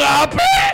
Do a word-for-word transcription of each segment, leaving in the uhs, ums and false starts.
pape.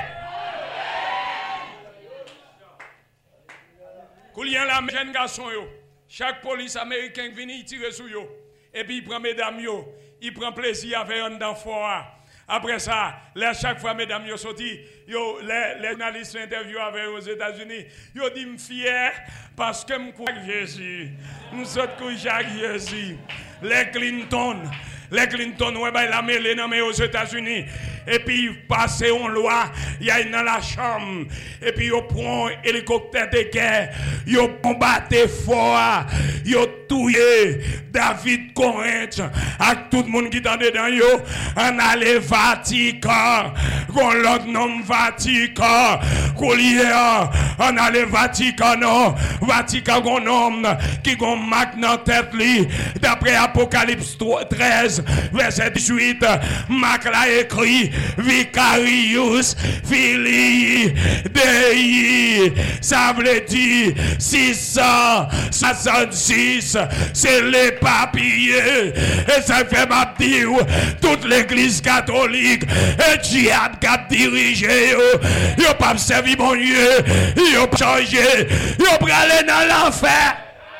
Koulien la jeune garçon yo. Chaque police américain vient tirer sur yo. Et puis il prend mesdames yo. Il prend plaisir avec un enfant. Après ça, là, chaque fois, mesdames, yo sorti, yo, les, les journalistes interviewent avec aux États-Unis, yo dit me fier parce que me crois Jésus. Nous sommes Jacques Jésus. Les Clinton, les Clinton, ouais, ben, la mêlée nommée aux États-Unis. Et puis, passer en loi, il y a dans la chambre. Et puis, yo prend hélicoptère de guerre, yo combatté fort, yo tué David Corinthe, avec tout le monde qui est dedans, yo, on allait Vatican, qu'on l'autre nom Vatican, qu'on lié, on allait Vatican, non, Vatican, qu'on homme, qui gon marque dans tête li, d'après Apocalypse treize, verset dix-huit, Marc l'a écrit, Vicarius Filii Dei, ça veut dire six cent soixante-six, c'est les papiers, et ça fait ma dire, toute l'église catholique, et diable qui a dirigé, ils n'ont pas servi mon Dieu, ils ont changé, ils ont aller dans l'enfer.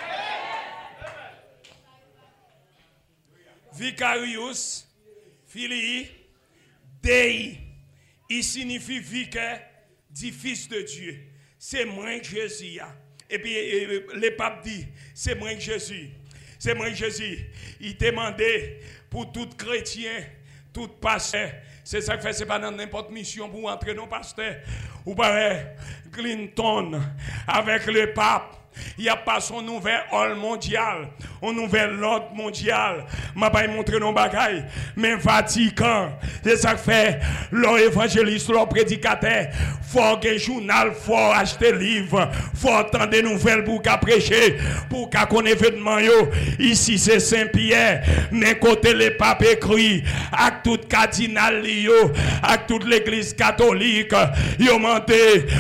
Vicarius Filii Dei, il signifie vicaire du Fils de Dieu. C'est moi que Jésus. Et puis le pape dit, c'est moi que Jésus. C'est moi que Jésus. Il demandait pour tout chrétien, tout pasteur. C'est ça que fait, c'est pas dans n'importe mission pour entrer dans pasteur. Ou pareil, Clinton avec le pape. Il n'y a pas son nouvel hall mondial, un nouvel ordre mondial. Je ne vais pas montrer nos bagailles, mais Vatican, c'est ça que fait l'évangéliste, le prédicateur. Il faut que journal, il faut acheter livre, il faut entendre des nouvelles pour qu'à prêcher, pour qu'à connaître événement. Ici c'est Saint-Pierre, mais côté les papes écrit, avec tout cardinal, avec toute l'église catholique, ils ont monté.